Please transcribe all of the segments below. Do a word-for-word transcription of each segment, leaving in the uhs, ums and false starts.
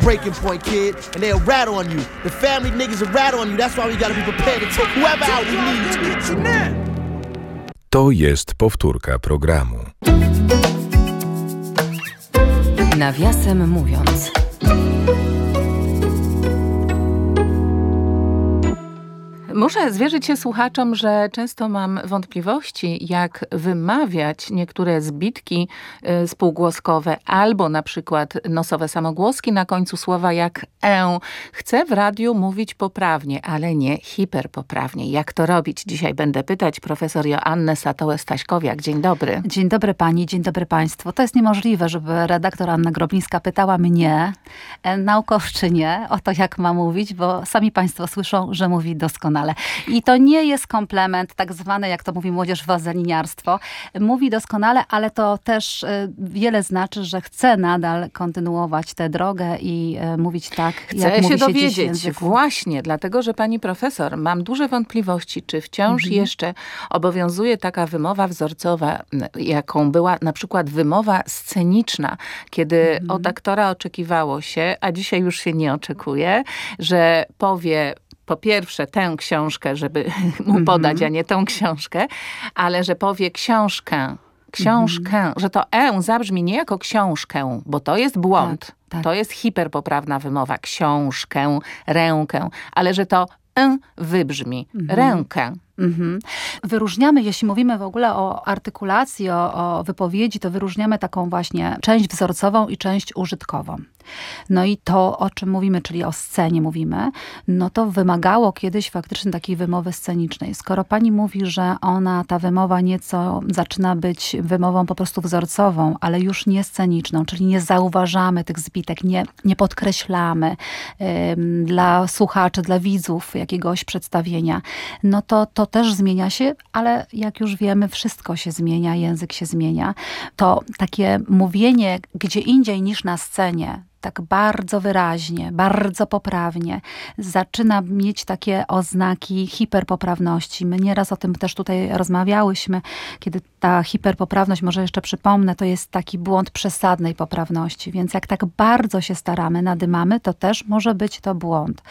breaking point, kid, and they'll rat on you. The family niggas will rat on you. That's why we gotta be prepared to take whoever out we need to. To jest powtórka programu. Nawiasem mówiąc. Muszę zwierzyć się słuchaczom, że często mam wątpliwości, jak wymawiać niektóre zbitki y, spółgłoskowe albo na przykład nosowe samogłoski na końcu słowa jak e. Chcę w radiu mówić poprawnie, ale nie hiperpoprawnie. Jak to robić? Dzisiaj będę pytać profesor Joannę Satołę-Staśkowiak. Dzień dobry. Dzień dobry pani, dzień dobry państwu. To jest niemożliwe, żeby redaktor Anna Groblińska pytała mnie, naukowczynię, o to, jak ma mówić, bo sami państwo słyszą, że mówi doskonale. I to nie jest komplement, tak zwane, jak to mówi młodzież, wazeliniarstwo. Mówi doskonale, ale to też wiele znaczy, że chce nadal kontynuować tę drogę i mówić tak, Chcę jak się mówi się dowiedzieć, właśnie, dlatego, że pani profesor, mam duże wątpliwości, czy wciąż mhm. jeszcze obowiązuje taka wymowa wzorcowa, jaką była na przykład wymowa sceniczna, kiedy mhm. od aktora oczekiwało się, a dzisiaj już się nie oczekuje, że powie po pierwsze tę książkę, żeby mu podać, mm-hmm. a nie tą książkę, ale że powie książkę, książkę, mm-hmm. że to e zabrzmi nie jako książkę, bo to jest błąd. Tak, tak. To jest hiperpoprawna wymowa. Książkę, rękę, ale że to e wybrzmi. Mm-hmm. Rękę. Mhm. Wyróżniamy, jeśli mówimy w ogóle o artykulacji, o, o wypowiedzi, to wyróżniamy taką właśnie część wzorcową i część użytkową. No i to, o czym mówimy, czyli o scenie mówimy, no to wymagało kiedyś faktycznie takiej wymowy scenicznej. Skoro pani mówi, że ona, ta wymowa nieco zaczyna być wymową po prostu wzorcową, ale już nie sceniczną, czyli nie zauważamy tych zbitek, nie, nie podkreślamy ym, dla słuchaczy, dla widzów jakiegoś przedstawienia, no to to też zmienia się, ale jak już wiemy, wszystko się zmienia, język się zmienia. To takie mówienie gdzie indziej niż na scenie, tak bardzo wyraźnie, bardzo poprawnie, zaczyna mieć takie oznaki hiperpoprawności. My nieraz o tym też tutaj rozmawiałyśmy, kiedy ta hiperpoprawność, może jeszcze przypomnę, to jest taki błąd przesadnej poprawności. Więc jak tak bardzo się staramy, nadymamy, to też może być to błąd.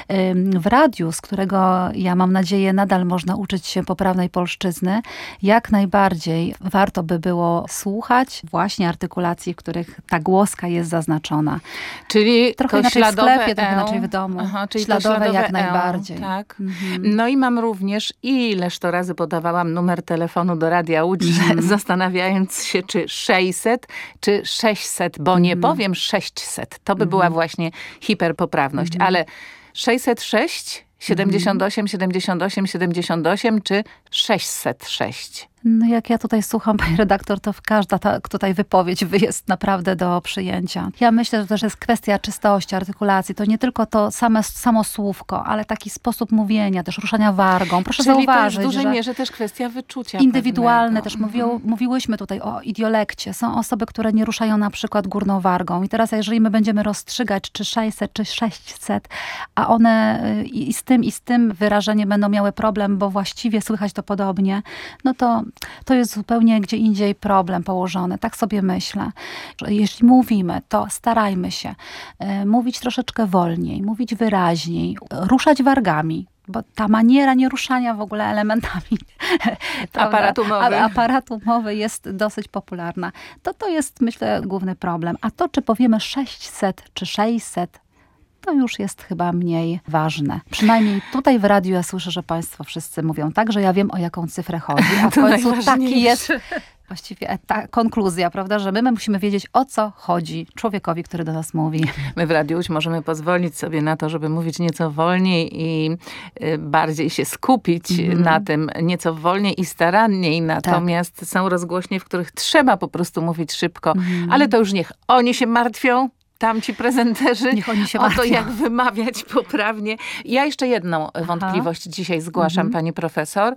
W radiu, z którego ja mam nadzieję nadal można uczyć się poprawnej polszczyzny, jak najbardziej warto by było słuchać właśnie artykulacji, w których ta głoska jest zaznaczona. Czyli trochę to inaczej w sklepie, e, trochę inaczej w domu. Aha, czyli śladowe, śladowe jak e, najbardziej. Tak. Mhm. No i mam również, ileż to razy podawałam numer telefonu do Radia Łódź, mhm. zastanawiając się, czy sześćset, czy sześćset, bo nie mhm. powiem sześćset. To by mhm. była właśnie hiperpoprawność. Mhm. Ale sześćset sześć, siedemdziesiąt osiem, siedemdziesiąt osiem, siedemdziesiąt osiem czy sześćset sześć? No jak ja tutaj słucham, pani redaktor, to każda ta tutaj wypowiedź jest naprawdę do przyjęcia. Ja myślę, że to też jest kwestia czystości, artykulacji. To nie tylko to same, samo słówko, ale taki sposób mówienia, też ruszania wargą. Proszę Czyli zauważyć, to jest w dużej że mierze też kwestia wyczucia indywidualne. pewnego. Też mówiło, mówiłyśmy tutaj o idiolekcie. Są osoby, które nie ruszają na przykład górną wargą. I teraz jeżeli my będziemy rozstrzygać, czy sześćset, czy sześćset, a one i, i z tym, i z tym wyrażeniem będą miały problem, bo właściwie słychać to podobnie, no to to jest zupełnie gdzie indziej problem położony. Tak sobie myślę. Że jeśli mówimy, to starajmy się y, mówić troszeczkę wolniej, mówić wyraźniej, ruszać wargami. Bo ta maniera nieruszania w ogóle elementami aparatu mowy. aparatu mowy jest dosyć popularna. To to jest, myślę, główny problem. A to, czy powiemy sześćset czy sześćset, to już jest chyba mniej ważne. Przynajmniej tutaj w radiu ja słyszę, że państwo wszyscy mówią tak, że ja wiem, o jaką cyfrę chodzi. A w końcu taki jest właściwie ta konkluzja, prawda, że my, my musimy wiedzieć, o co chodzi człowiekowi, który do nas mówi. My w Radiu Łódź możemy pozwolić sobie na to, żeby mówić nieco wolniej i bardziej się skupić mm. na tym nieco wolniej i staranniej. Natomiast tak. są rozgłośnie, w których trzeba po prostu mówić szybko, mm. ale to już niech oni się martwią, tamci prezenterzy, niech oni się o martwią. to, jak wymawiać poprawnie. Ja jeszcze jedną Aha. wątpliwość dzisiaj zgłaszam, mm-hmm. pani profesor.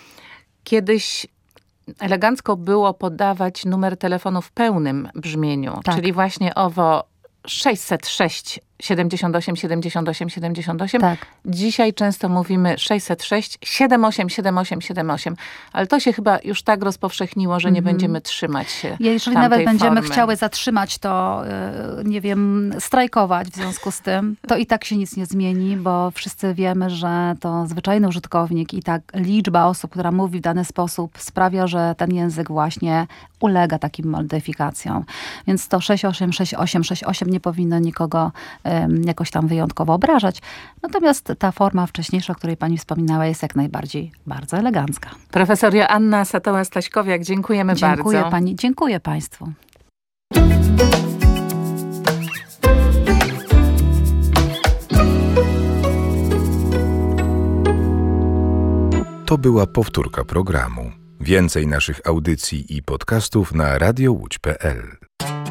Kiedyś elegancko było podawać numer telefonu w pełnym brzmieniu, tak. czyli właśnie owo sześćset sześć siedemdziesiąt osiem, siedemdziesiąt osiem, siedemdziesiąt osiem. Tak. Dzisiaj często mówimy sześćset sześć, siedemdziesiąt osiem, siedemdziesiąt osiem, siedemdziesiąt osiem. Ale to się chyba już tak rozpowszechniło, że nie Mhm. będziemy trzymać się Jeżeli tamtej nawet będziemy formy. chciały zatrzymać to, y, nie wiem, strajkować w związku z tym, to i tak się nic nie zmieni, bo wszyscy wiemy, że to zwyczajny użytkownik i tak liczba osób, która mówi w dany sposób sprawia, że ten język właśnie ulega takim modyfikacjom. Więc to sześć osiem sześć osiem sześć osiem nie powinno nikogo um, jakoś tam wyjątkowo obrażać. Natomiast ta forma wcześniejsza, o której pani wspominała, jest jak najbardziej bardzo elegancka. Profesor Joanna Satoła-Staśkowiak, dziękujemy Dziękuję bardzo. pani, dziękuję państwu. To była powtórka programu. Więcej naszych audycji i podcastów na radio łódź kropka pe el.